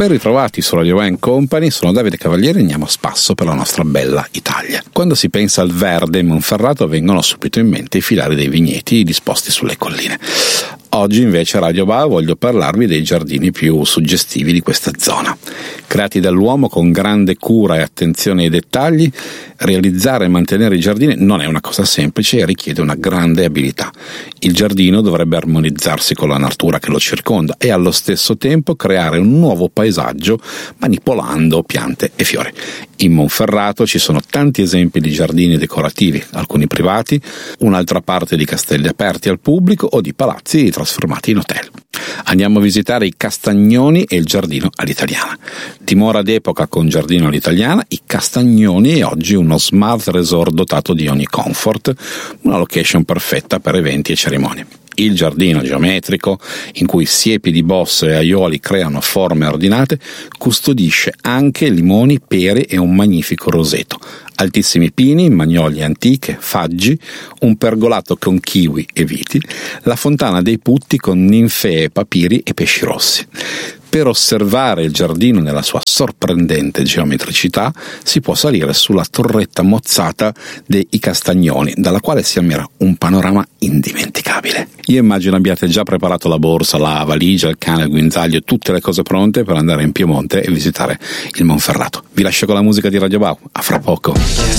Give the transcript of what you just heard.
Ben ritrovati su Radio Wine Company, sono Davide Cavalieri e andiamo a spasso per la nostra bella Italia. Quando si pensa al verde in Monferrato vengono subito in mente i filari dei vigneti disposti sulle colline. Oggi invece a Radio Bar voglio parlarvi dei giardini più suggestivi di questa zona. Creati dall'uomo con grande cura e attenzione ai dettagli, realizzare e mantenere i giardini non è una cosa semplice e richiede una grande abilità. Il giardino dovrebbe armonizzarsi con la natura che lo circonda e allo stesso tempo creare un nuovo paesaggio manipolando piante e fiori. In Monferrato ci sono tanti esempi di giardini decorativi, alcuni privati, un'altra parte di castelli aperti al pubblico o di palazzi trasformati in hotel. Andiamo a visitare i Castagnoni e il giardino all'italiana. Dimora d'epoca con giardino all'italiana, i Castagnoni è oggi uno smart resort dotato di ogni comfort, una location perfetta per eventi e cerimonie. Il giardino geometrico, in cui siepi di bosse e aioli creano forme ordinate, custodisce anche limoni, pere e un magnifico roseto, altissimi pini, magnolie antiche, faggi, un pergolato con kiwi e viti, la fontana dei putti con ninfee, papiri e pesci rossi. Per osservare il giardino nella sua sorprendente geometricità si può salire sulla torretta mozzata dei Castagnoni, dalla quale si ammira un panorama indimenticabile. Io immagino abbiate già preparato la borsa, la valigia, il cane, il guinzaglio e tutte le cose pronte per andare in Piemonte e visitare il Monferrato. Vi lascio con la musica di Radio Bau, a fra poco.